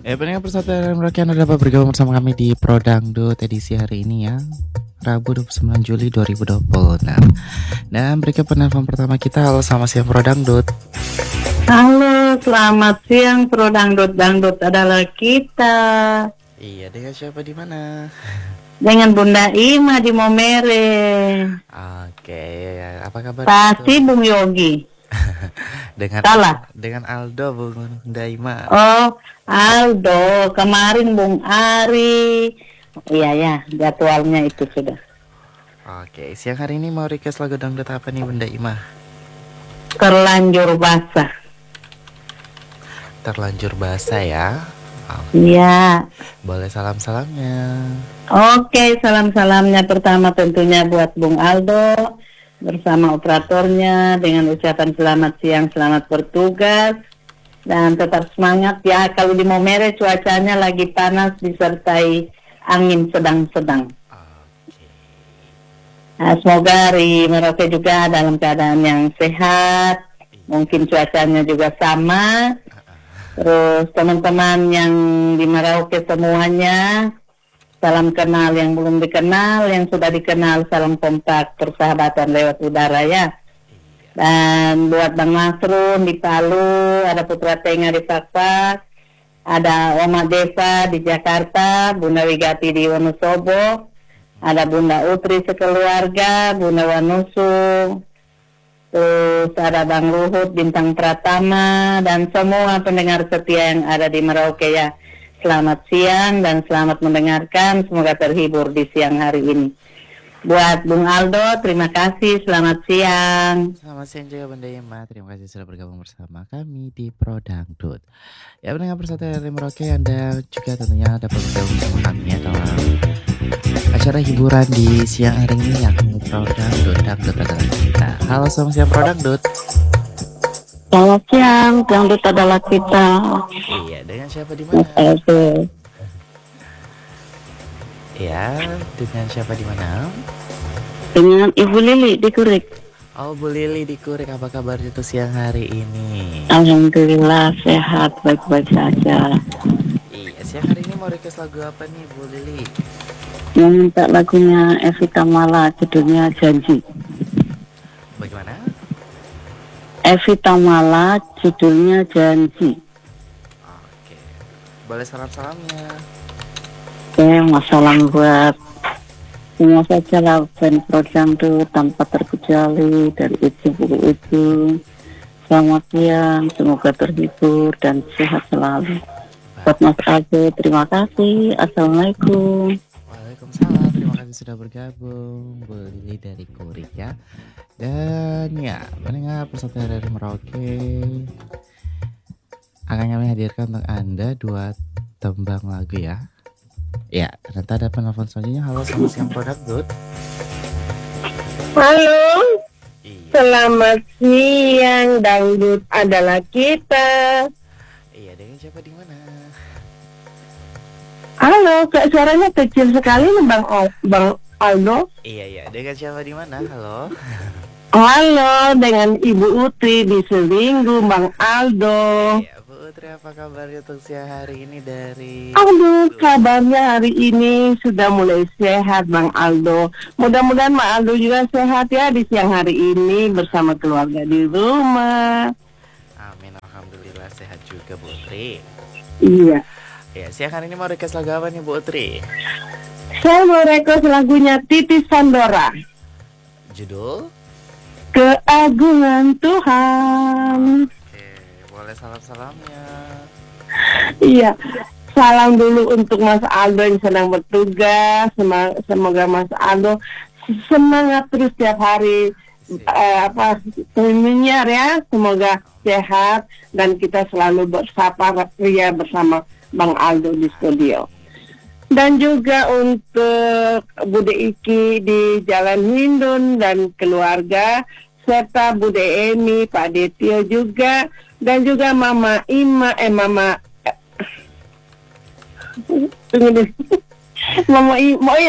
Pendengar persatuan rakyat Anda dapat bergabung bersama kami di Pro Dangdut edisi hari ini ya, Rabu 29 Juli 2026. Dan berikut penelpon pertama kita. Halo, selamat siang Pro Dangdut. Halo, selamat siang Pro Dangdut. Dangdut adalah kita. Iya, dengan siapa di mana? Dengan Bunda Ima di Momere. Oke, apa kabar? Pasti Bung Yogi. dengan Aldo, Bung Daima. Oh, Aldo. Kemarin Bung Ari. Iya ya, jadwalnya itu sudah. Oke, siang hari ini mau request lagu dangdut apa nih Bunda Ima? Terlanjur basah. Terlanjur basah ya. Iya. Boleh salam-salamnya. Oke, salam-salamnya pertama tentunya buat Bung Aldo bersama operatornya dengan ucapan selamat siang, selamat bertugas dan tetap semangat ya. Kalau di Momere cuacanya lagi panas disertai angin sedang-sedang. Nah, semoga di Merauke juga dalam keadaan yang sehat. Mungkin cuacanya juga sama. Terus teman-teman yang di Merauke semuanya, salam kenal yang belum dikenal, yang sudah dikenal, salam kompak persahabatan lewat udara ya. Dan buat Bang Masrun di Palu, ada Putra Tenga di Pakpak, ada Oma Desa di Jakarta, Bunda Wigati di Wonosobo, ada Bunda Utri sekeluarga, Bunda Wanusu, terus ada Bang Luhut, Bintang Pratama, dan semua pendengar setia yang ada di Merauke ya. Selamat siang dan selamat mendengarkan, semoga terhibur di siang hari ini. Buat Bung Aldo, terima kasih, selamat siang. Selamat siang juga Bunda Ima, terima kasih sudah bergabung bersama kami di Pro Dangdut. Ya, pendengar persatuan dari Merauke, Anda juga tentunya dapat bergabung bersama kami ya dalam acara hiburan di siang hari ini, yakni Pro Dangdut. Dangdut adalah kita. Halo, selamat siang Pro Dangdut. Selamat siang, Dangdut adalah kita. Iya, dengan siapa di mana? Ya, dengan siapa di mana? Dengan Ibu Lili di Kurik. Oh, Bu Lili di Kurik, apa kabar itu siang hari ini? Alhamdulillah sehat, baik-baik saja. Iya, siang hari ini mau request lagu apa nih Bu Lili? Yang minta lagunya Evita Mala, judulnya Janji. Bagaimana? Evita Mala, judulnya Janji. Oke, boleh salam-salamnya. Masalah buat semua saja lah, fan Pro Dangdut tanpa terkecuali dari ujung ke ujung. Selamat siang, semoga terhibur dan sehat selalu. Buat Mas Aldo, terima kasih. Assalamualaikum. Waalaikumsalam, terima kasih sudah bergabung Bu Lili dari Kurik ya. Dan ya, pendengar persatuan dari Merauke, akan kami hadirkan untuk Anda 2 tembang lagu ya. Ya, ternyata ada penelpon selanjutnya. Halo, selamat siang Pro Dangdut. Halo, Iya. selamat siang, Dangdut adalah kita. Iya, dengan siapa di mana? Halo, kok suaranya kecil sekali nih Bang Aldo. Iya, dengan siapa di mana? Halo. Halo, dengan Ibu Utri di Selinggu, Bang Aldo. Iya, Bu Utri, apa kabar untuk siang hari ini dari... Aduh, kabarnya hari ini sudah mulai sehat, Bang Aldo. Mudah-mudahan Bang Aldo juga sehat ya di siang hari ini bersama keluarga di rumah. Amin, alhamdulillah sehat juga Bu Utri. Iya. Ya, siang hari ini mau request lagu apa nih Bu Utri? Saya mau request lagunya Titis Sandora. Judul? Keagungan Tuhan. Oke, boleh salam-salamnya. Iya, salam dulu untuk Mas Aldo yang sedang bertugas. Semoga Mas Aldo semangat terus tiap hari menyiar ya. Semoga sehat dan kita selalu bersapa ria bersama Bang Aldo di studio. Dan juga untuk Bude Iki di Jalan Hindun dan keluarga, serta Bude Emi, Pak Detio juga, dan juga Mama Ima, Mama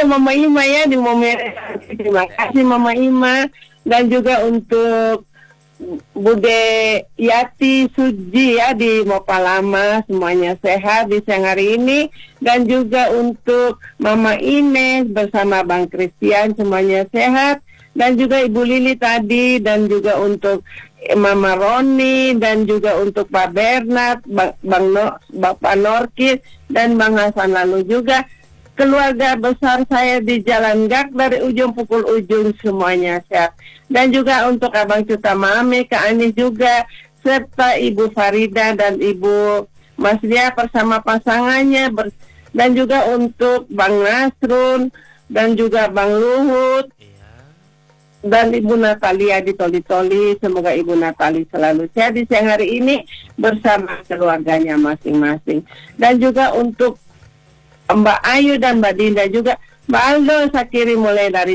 Ima ya di Momere. Terima kasih Mama Ima. Dan juga untuk Bude Yati Suji ya di Mopalama, semuanya sehat di siang hari ini. Dan juga untuk Mama Ines bersama Bang Christian, semuanya sehat. Dan juga Ibu Lili tadi, dan juga untuk Mama Roni, dan juga untuk Pak Bernard, Bapak Norkis, dan Bang Hasan, lalu juga keluarga besar saya di Jalan Gak dari ujung pukul ujung, semuanya sehat. Dan juga untuk Abang Cuta Mame, Kak Anis juga, serta Ibu Farida dan Ibu Mas Lia bersama pasangannya, dan juga untuk Bang Nasrun, dan juga Bang Luhut, dan Ibu Natalia di Toli-Toli. Semoga Ibu Natalia selalu sehat di siang hari ini bersama keluarganya masing-masing. Dan juga untuk Mbak Ayu dan Mbak Dinda juga, Mbak Aldo Sakiri mulai dari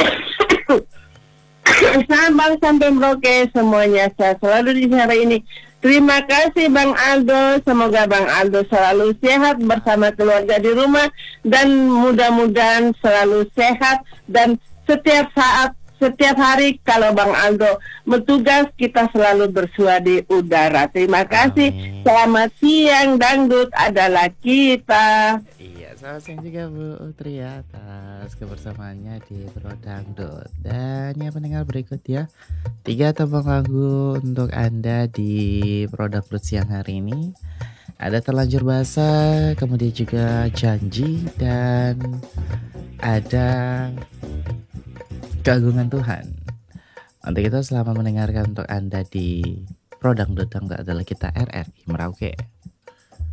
Sabang sampai Merauke, semuanya sehat selalu di hari ini. Terima kasih Bang Aldo, semoga Bang Aldo selalu sehat bersama keluarga di rumah, dan mudah-mudahan selalu sehat, dan setiap saat, setiap hari kalau Bang Aldo bertugas, kita selalu bersua di udara. Terima kasih. Amin. Selamat siang, dangdut adalah kita. Iya, selamat siang juga Bu Utri atas kebersamaannya di Pro Dangdut. Dan ya pendengar berikut ya, 3 tembang lagu untuk Anda di Pro Dangdut siang hari ini. Ada Terlanjur Basah, kemudian juga Janji, dan ada Keagungan Tuhan. Untuk itu selamat mendengarkan untuk Anda di Pro Dangdut adalah kita RRI Merauke.